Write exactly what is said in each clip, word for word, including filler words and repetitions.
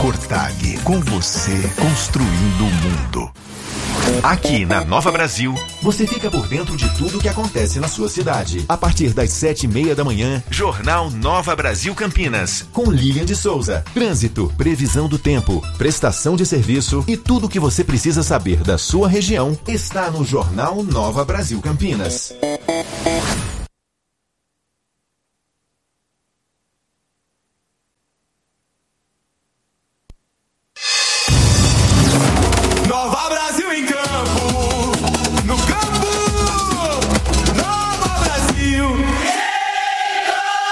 Cortag, com você, construindo o mundo. Aqui na Nova Brasil, você fica por dentro de tudo o que acontece na sua cidade. A partir das sete e meia da manhã, Jornal Nova Brasil Campinas, com Lilian de Souza. Trânsito, previsão do tempo, prestação de serviço e tudo o que você precisa saber da sua região está no Jornal Nova Brasil Campinas. Nova Brasil em campo, no campo, Nova Brasil em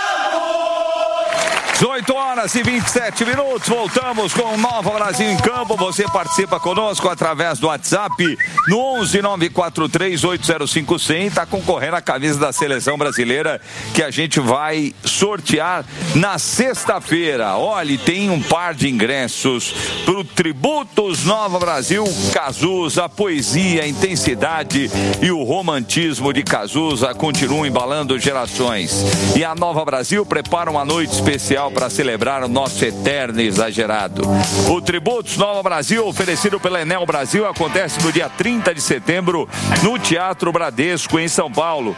campo. dezoito horas e vinte e sete minutos, voltamos com Nova Brasil em campo. Você participa conosco através do WhatsApp no onze nove quatro três oito zero cinco cem. Está concorrendo a camisa da Seleção Brasileira que a gente vai sortear na sexta-feira. Olha, tem um par de ingressos para o Tributos Nova Brasil. Cazuza, a poesia, a intensidade e o romantismo de Cazuza continuam embalando gerações. E a Nova Brasil prepara uma noite especial para celebrar o nosso eterno exagerado. O Tributos Nova Brasil, oferecido pela Enel Brasil, acontece no dia trinta de setembro no Teatro Bradesco, em São Paulo.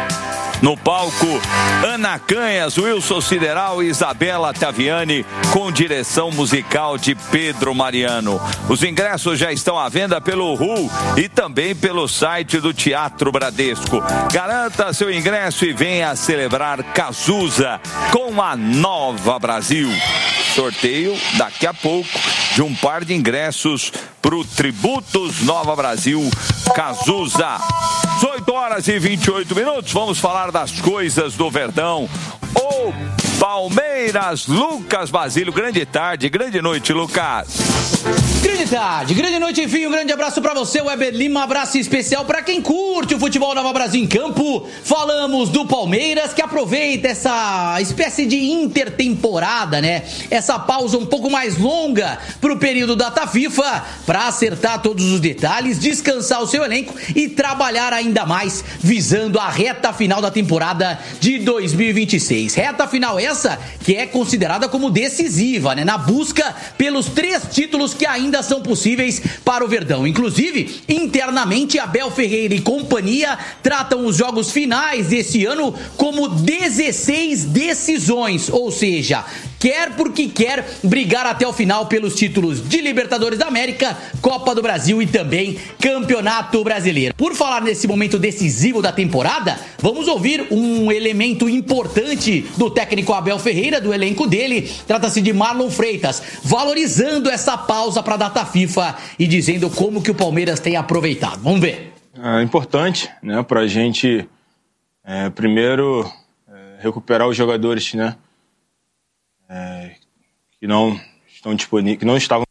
No palco, Ana Canhas, Wilson Sideral e Isabela Taviani, com direção musical de Pedro Mariano. Os ingressos já estão à venda pelo R U e também pelo site do Teatro Bradesco. Garanta seu ingresso e venha celebrar Cazuza com a Nova Brasil. Sorteio daqui a pouco de um par de ingressos para o Tributos Nova Brasil Cazuza. dezoito horas e vinte e oito minutos, vamos falar das coisas do Verdão. O Palmeiras, Lucas Basílio, grande tarde, grande noite, Lucas. Grande tarde, grande noite, enfim, um grande abraço pra você, Weber Lima, um abraço especial pra quem curte o futebol Nova Brasil em campo. Falamos do Palmeiras, que aproveita essa espécie de intertemporada, né? Essa pausa um pouco mais longa pro período da data FIFA, pra acertar todos os detalhes, descansar o seu elenco e trabalhar ainda mais, visando a reta final da temporada de dois mil e vinte e seis. Reta final essa que é considerada como decisiva, né? Na busca pelos três títulos que ainda são possíveis para o Verdão. Inclusive, internamente, Abel Ferreira e companhia tratam os jogos finais desse ano como dezesseis decisões, ou seja, quer porque quer brigar até o final pelos títulos de Libertadores da América, Copa do Brasil e também Campeonato Brasileiro. Por falar nesse momento decisivo da temporada, vamos ouvir um elemento importante do técnico Abel Ferreira, do elenco dele. Trata-se de Marlon Freitas, valorizando essa pausa para a data FIFA e dizendo como que o Palmeiras tem aproveitado. Vamos ver. É importante, né, para a gente, é, primeiro, é, recuperar os jogadores, né, é, que não estão disponíveis, que não estavam